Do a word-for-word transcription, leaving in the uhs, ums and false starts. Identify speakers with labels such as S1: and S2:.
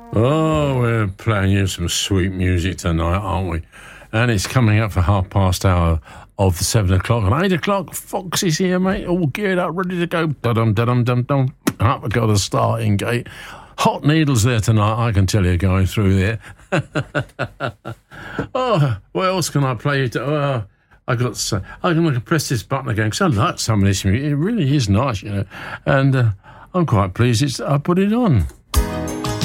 S1: Oh, we're playing you some sweet music tonight, aren't we? And it's coming up for half past hour of the seven o'clock. And eight o'clock, Fox is here, mate, all geared up, ready to go. Da-dum, da-dum, dum-dum. Up we got a starting gate. Hot needles there tonight, I can tell you, going through there. Oh, what else can I play you to? Oh, I got to say, I can press this button again because I like some of this music. It really is nice, you know. And uh, I'm quite pleased it's, I put it on.